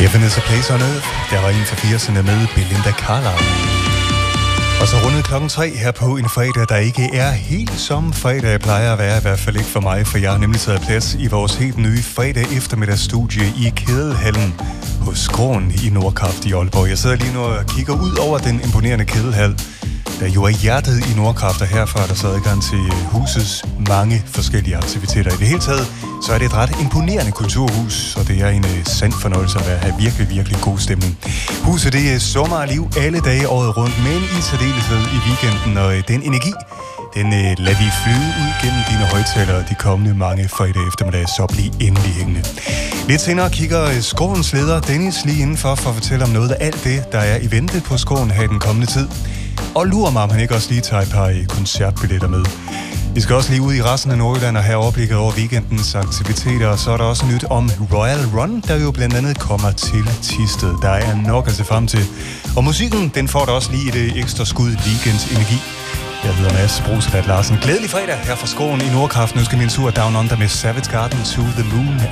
Heaven is a place on earth. Der var en fra 80'erne med Belinda Carlisle. Og så rundet klokken 3 her på en fredag, der ikke er helt som fredag plejer at være, i hvert fald ikke for mig, for jeg har nemlig taget plads i vores helt nye fredag eftermiddagsstudie i Kedelhallen hos Skråen i Nordkraft i Aalborg. Jeg sidder lige nu og kigger ud over den imponerende kedelhal, der jo er hjertet i Nordkraft, og herfra der så adgang til husets mange forskellige aktiviteter. I det hele taget, så er det et ret imponerende kulturhus, og det er en sand fornøjelse at have virkelig, virkelig god stemning. Huset, det er sommer og liv alle dage året rundt, men i særdeleshed i weekenden, og den energi, den lader vi flyde ud gennem dine højtalere de kommende mange fredag eftermiddag, så bliv endelig hængende. Lidt senere kigger Skråens leder Dennis lige indenfor for at fortælle om noget af alt det, der er i vente på Skråen her i den kommende tid. Og lurer mig, om han ikke også lige tager et par koncertbilletter med. Vi skal også lige ud i resten af Nordjylland og have overblikket over weekendens aktiviteter. Og så er der også nyt om Royal Run, der jo blandt andet kommer til Thisted. Der er nok at se frem til. Og musikken, den får da også lige et ekstra skud weekends energi. Jeg hedder Mads Bruselat Larsen. Glædelig fredag her fra Skråen i Nordkraft. Nu skal min tur Down Under med Savage Garden to the Moon